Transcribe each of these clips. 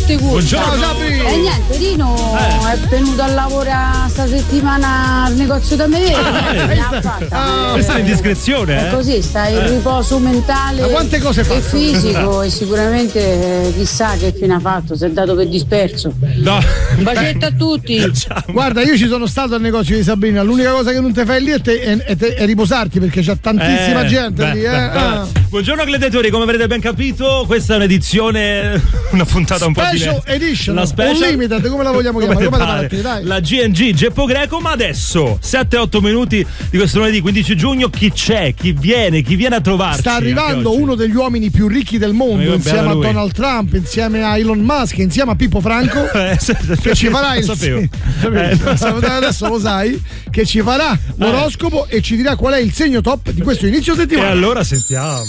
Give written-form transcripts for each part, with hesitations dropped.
tutti quanti. Ciao Sabri. E niente, Rino è venuto a lavorare sta settimana al negozio da me. Questa è indiscrezione, È così, sta il riposo mentale. Ma quante cose fa? E fisico e sicuramente chissà che fine ha fatto, si è dato per disperso. No. Un bacetto a tutti. Guarda, io ci sono stato al negozio di Sabrina, l'unica cosa che non ti fai lì è riposarti perché c'è tantissima gente lì. Buongiorno gladiatori, come avrete ben capito, questa è un'edizione, una puntata un po' diversa. Special Edition, la special, Unlimited, come la vogliamo chiamare? Dai. La GNG Geppo Greco, ma adesso 7-8 minuti di questo lunedì 15 giugno, chi c'è? Chi viene a trovarci? Sta arrivando uno degli uomini più ricchi del mondo, insieme a Donald Trump, insieme a Elon Musk, insieme a Pippo Franco, che ci farà adesso lo sai, che ci farà l'oroscopo e ci dirà qual è il segno top di questo inizio settimana. E allora sentiamo.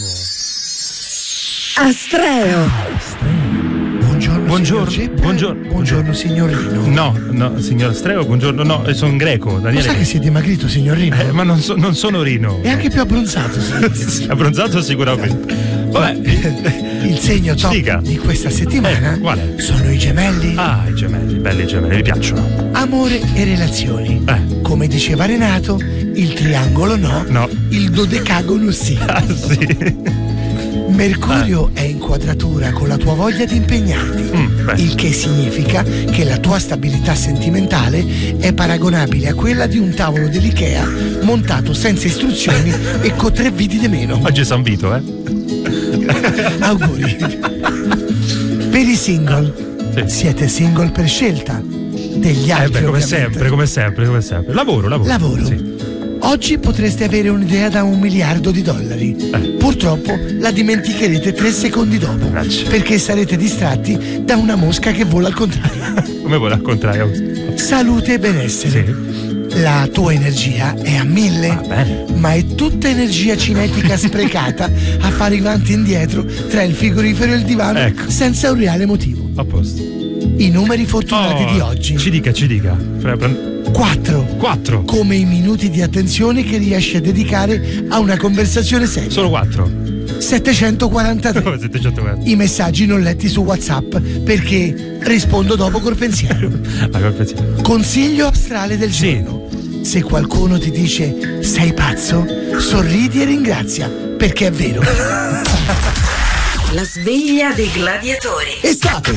Astreo. Buongiorno signor Rino. No, signor Astreo, buongiorno. No, sono greco, Daniele. Lo sai che sei dimagrito, signor Rino? Ma non sono Rino. E anche più abbronzato, sì. Abbronzato sicuramente. Vabbè. Il segno top di questa settimana sono i gemelli. Ah, i gemelli, belli gemelli, mi piacciono. Amore e relazioni. Come diceva Renato, il triangolo no. Il dodecagono sì. Sì. Mercurio è in quadratura con la tua voglia di impegnarti, il che significa che la tua stabilità sentimentale è paragonabile a quella di un tavolo dell'Ikea montato senza istruzioni e con 3 viti di meno. Oggi San Vito, Auguri. Per i single, siete single per scelta degli altri, come sempre. Lavoro. Sì. Oggi potreste avere un'idea da $1 miliardo. Purtroppo la dimenticherete 3 secondi dopo, perché sarete distratti da una mosca che vola al contrario. Come vola al contrario? Salute e benessere. Sì. La tua energia è a 1000, ma è tutta energia cinetica sprecata a fare avanti e indietro tra il frigorifero e il divano, senza un reale motivo. A posto. I numeri fortunati di oggi. Ci dica. 4. Come i minuti di attenzione che riesci a dedicare a una conversazione seria. Solo 4. 743. I messaggi non letti su WhatsApp perché rispondo dopo col pensiero. Consiglio astrale del giorno. Se qualcuno ti dice sei pazzo, sorridi e ringrazia, perché è vero. La sveglia dei gladiatori. Estate,